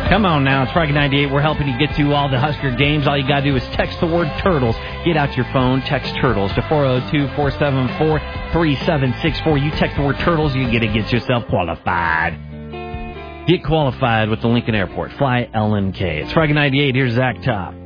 Come on now, it's Froggy 98. We're helping you get to all the Husker games. All you got to do is text the word Turtles. Get out your phone, text Turtles to 402-474-3764. You text the word Turtles, you get yourself qualified. Get qualified with the Lincoln Airport. Fly LNK. It's Froggy 98. Here's Zach Top.